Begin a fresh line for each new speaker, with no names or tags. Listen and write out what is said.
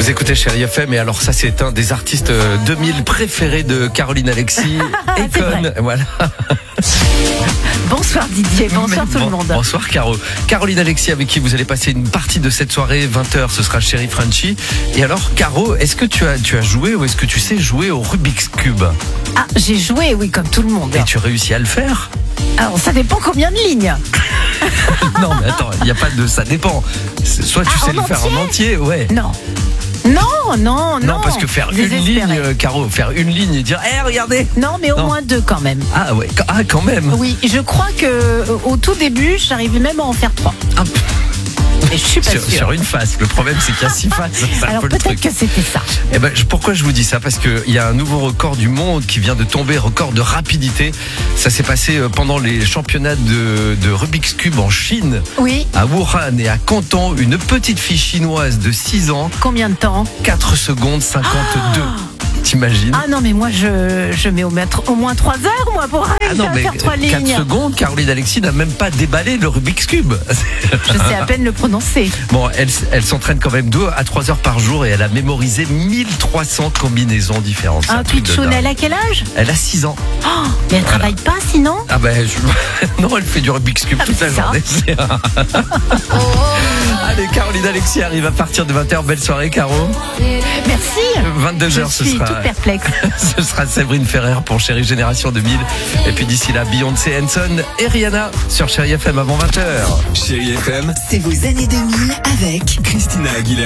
Vous écoutez Chérie FM et alors ça c'est un des artistes 2000 préférés de Caroline Alexis. Econ, voilà.
Bonsoir Didier, bonsoir tout le monde.
Bonsoir Caro. Caroline Alexis avec qui vous allez passer une partie de cette soirée, 20h, ce sera Chérie Frenchy. Et alors Caro, est-ce que tu as joué ou est-ce que tu sais jouer au Rubik's Cube?
Ah, j'ai joué, oui, comme tout le monde.
Et tu réussis à le faire?
Alors ça dépend combien de lignes.
Non mais attends, il n'y a pas de ça dépend. Soit tu sais le faire en entier, ouais.
Non,
parce que faire une ligne, Caro, faire une ligne et dire, regardez.
Non, mais au moins deux quand même.
Ah ouais, quand même.
Oui, je crois que au tout début, j'arrivais même à en faire 3.
Ah.
Mais je suis pas sûre.
Sur une face. Le problème, c'est qu'il y a 6 faces.
Alors peut-être que c'était ça.
Eh ben, pourquoi je vous dis ça? Parce qu'il y a un nouveau record du monde qui vient de tomber, record de rapidité. Ça s'est passé pendant les championnats de Rubik's Cube en Chine.
Oui.
À Wuhan et à Canton, une petite fille chinoise de 6 ans.
Combien de temps?
4 secondes 52. T'imagines?
Ah non, mais moi je mets au moins 3 heures moi pour faire 3 lignes.
4 secondes, Caroline Alexis n'a même pas déballé le Rubik's Cube.
Je sais à peine le prononcer.
Bon, elle s'entraîne quand même 2 à 3 heures par jour et elle a mémorisé 1300 combinaisons différentes.
Ah, Pitchoun, elle a quel âge?
Elle a 6 ans.
Oh, mais elle travaille pas sinon?
Ah ben, non, elle fait du Rubik's Cube toute la journée. Allez, Caroline Alexis arrive à partir de 20h. Belle soirée, Caro.
Merci.
22h, ce sera.
Toute perplexe.
Ce sera Séverine Ferrer pour Chérie Génération 2000. Et puis d'ici là, Beyoncé, Hanson et Rihanna sur Chérie FM avant 20h.
Chérie FM,
c'est vos années 2000 avec
Christina Aguilera.